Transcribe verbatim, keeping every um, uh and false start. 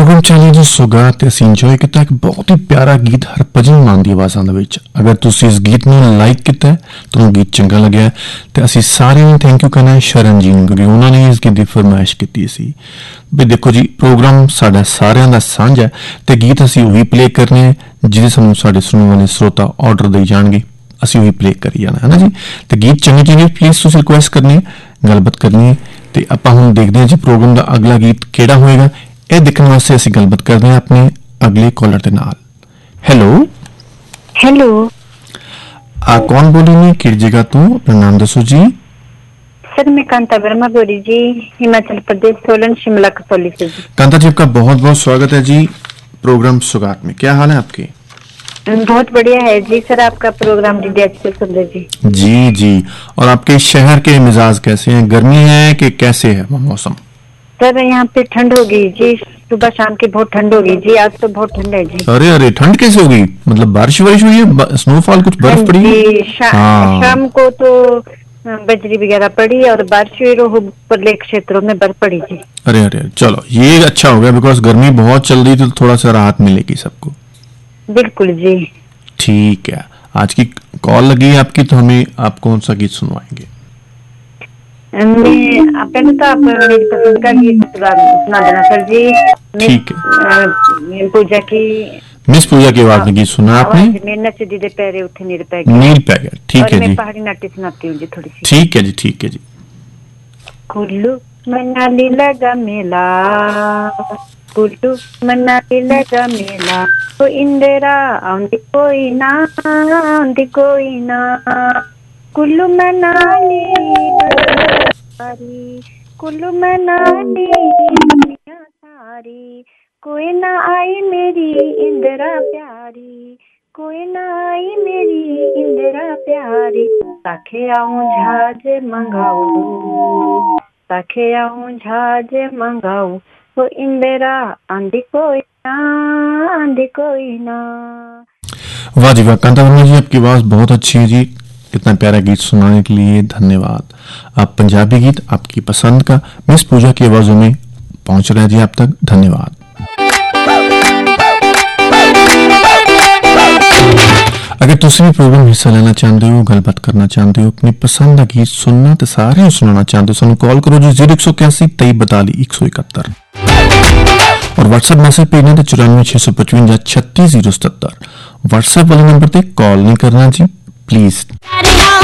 Programme channel जी सौगात ते असीं इंजॉय किया एक बहुत ही प्यारा गीत हरभजन मान दी आवाज़ां दे विच। अगर तुसीं इस गीत नूं लाइक किया है, तुहानूं गीत चंगा लग्या तो असीं सारिआं नूं थैंक यू करना है शरण जी नूं, क्योंकि उन्होंने इस गीत की फरमाइश की सी। भी देखो जी, प्रोग्राम साडा सारिआं दा सांझ है ते गीत असीं उही प्ले करने हैं जिहदे सानूं साडे सुणन वाले श्रोता ऑर्डर दई जाणगे, असीं उही प्ले करी जाना है ना जी। तो गीत चंगे चंगे प्लीज़ तुसीं रिक्वेस्ट करनी है, गलबात करनी है। तो आपां हुण देखदे हां जी प्रोग्राम का अगला गीत किहड़ा होएगा। ਇਹ ਦੇਖਣ ਵਾਸਤੇ ਅਸੀਂ ਗੱਲਬਾਤ ਕਰਦੇ ਹਾਂ ਆਪਣੇ ਅਗਲੇ ਕਾਲਰ ਦੇ ਨਾਲ। ਹੈਲੋ ਹੈਲੋ ਆ ਕੌਣ ਬੋਲੀ ਨੇ, ਕਿਹੜੀ ਜਗ੍ਹਾ ਤੋਂ, ਆਪਣਾ ਨਾਮ ਦੱਸੋ जी। सर मैं कांता वर्मा बोल रही जी, हिमाचल प्रदेश सोलन शिमला कसौली से जी। कांता जी आपका बहुत बहुत स्वागत है जी प्रोग्राम सौगात में। क्या हाल है आपके? बहुत बढ़िया है जी सर, आपका प्रोग्राम अच्छे सुन रहे जी। जी जी। और आपके शहर के मिजाज कैसे हैं, गर्मी है कि कैसे है मौसम? सर यहाँ पे ठंड हो गई जी, सुबह शाम की बहुत ठंड हो गई जी, आज तो बहुत ठंड है जी। अरे अरे ठंड कैसे हो गई, मतलब बारिश वारिश हुई है, स्नोफॉल कुछ बर्फ पड़ी है? शा, हाँ। शाम को तो बजरी वगैरह पड़ी और बारिश हुई, ऊपरले क्षेत्रों में बर्फ पड़ी जी। अरे अरे चलो ये अच्छा हो गया, बिकॉज गर्मी बहुत चल रही थी, तो थोड़ा सा राहत मिलेगी सबको। बिल्कुल जी। ठीक है, आज की कॉल लगी है आपकी, तो हमें आप कौन सा गीत सुनवाएंगे? मैं पहले तो आप मेरी पसंद का गीत सुना देना सर जी। ठीक है। पूजा की, मिस पूजा की आवाज में गीत सुना आपने। मैं नचदी दे पैरे उठे नील पै गया, नील पै गया। ठीक है जी। मैं पहाड़ी नाट्य सुनाती हूँ जी थोड़ी सी। ठीक है जी, ठीक है जी। कुल्लू मनाली लगा मेला, कुल्लू मनाली लगा मेला, तो इंदिरा आंदी कोई ना, आंदी कोई ना, कुल्लू मनाली सारी, कुल्लू मनाली दुनिया सारी, कोई ना आई मेरी इंदिरा प्यारी, कोई ना आई मेरी इंदिरा प्यारी, ताखे आऊं जहाज मंगाऊ, ताखे आऊं जहाज मंगाऊ, वो इंदिरा आंधी कोई ना, आंधी कोई ना। वाह जी वाह, कांता वर्मा जी आपकी आवाज बहुत अच्छी है जी, इतना प्यारा गीत सुनाने के लिए धन्यवाद। आप पंजाबी गीत आपकी पसंद का मिस पूजा की आवाजों में पहुंच रहे हैं जी आप तक, धन्यवाद। अगर तुम भी प्रोग्राम हिस्सा लेना चाहते हो, गलबात करना चाहते हो, अपनी पसंद का गीत सुनना तो सारे सुनाना चाहते हो, सानू कॉल करो जी जीरो एक सौ इक्यासी तेई बताली एक सौ इकहत्तर, और व्हाट्सएप मैसेज भेजना तो चौरानवे छे सौ पचवंजा छत्तीस जीरो सतहत्तर। व्हाट्सएप वाले नंबर पर कॉल नहीं करना जी प्लीज।